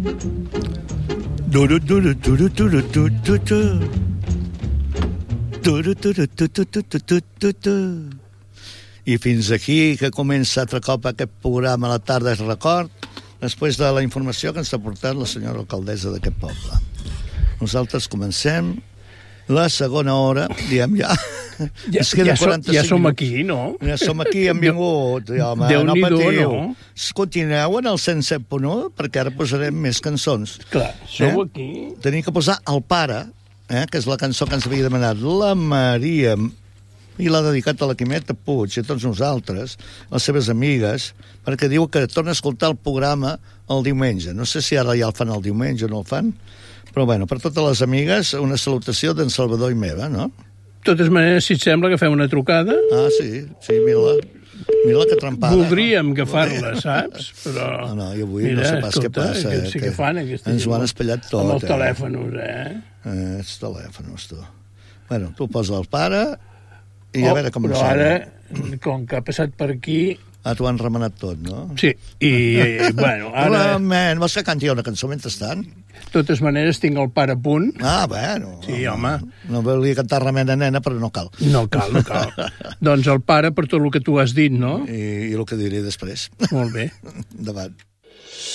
I fins aquí que comença altre cop aquest programa a la tarda es record, després de la informació que ens ha portat la senyora alcaldessa d'aquest poble. Nosaltres comencem la segona hora, diem ja. Ja som aquí, no? Ja som aquí, hem vingut. Home, no patiu. Continueu en el 107.1, perquè ara posarem més cançons. Clar, sou aquí. Tenim que posar El Pare, que és la cançó que ens havia demanat la Maria, i l'ha dedicat a la Quimeta Puig i a tots nosaltres, les seves amigues, perquè diu que torna a escoltar el programa el diumenge. No sé si ara ja el fan el diumenge o no el fan, però bueno, per totes les amigues, una salutació d'en Salvador i meva, no? De totes maneres, si et sembla que fem una trucada... Ah, sí, mira que trempada. Voldríem agafar-la, saps? Però... No, i avui no sé pas què passa. Sí que fan, ens ho han espatllat tot. Amb els telèfons, Els telèfons, tu. Bueno, tu posa El Pare i a veure com però ara, com que ha passat per aquí... Ah, t'ho han remenat tot, no? Sí, i bueno, ara... Remen, vols que canti una cançó mentrestant? De totes maneres, tinc El Pare a punt. Ah, bueno. Sí, home. No volia cantar Remena Nena, però no cal. No cal. Doncs El Pare per tot el que tu has dit, no? I el que diré després. Molt bé. Endavant.